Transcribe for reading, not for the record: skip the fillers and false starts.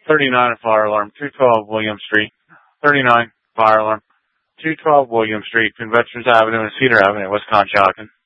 39 fire alarm, 212 William Street. 39 fire alarm, 212 William Street, between Veterans Avenue and Cedar Avenue, West Conshohocken.